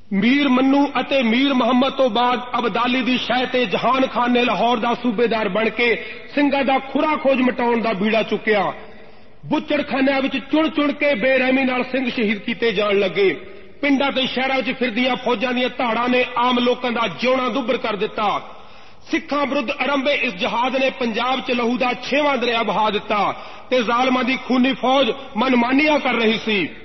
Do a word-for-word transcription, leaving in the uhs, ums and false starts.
मीर मन्नू अते मीर मुहम्मद तो बाद अबदाली दी शह ते जहान खान ने लाहौर दा सूबेदार बन के ਸਿੰਘਾਂ दा खुरा खोज मिटाउण दा बीड़ा चुक्या। बुच्चड़खानिਆਂ विच चुण चुण के बेरहमी नाल सिंह शहीद कीते जाण लगे। पिंडां ते शहरां विच फिरदियां फौजां दीयां धाड़ां ने आम लोकां दा जिउणा दुभर कर दिता। सिखां विरुद्ध अरंभे इस जहाद ने पंजाब च लहू दा छेवां दरिया बहा दिता ते ज़ालिमां दी खूनी फौज मनमानियां कर रही सी।